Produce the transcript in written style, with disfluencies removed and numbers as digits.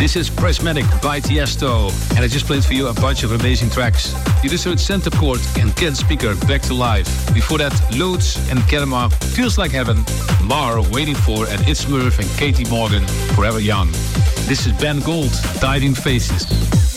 This is Prismatic by Tiesto, and I just played for you a bunch of amazing tracks. You just heard Center Court and Ken Speaker, Back to Life. Before that, Loads and Kelema, Feels Like Heaven, Mar, Waiting For, and It's Murph and Katie Morgan, Forever Young. This is Ben Gold, Diving Faces.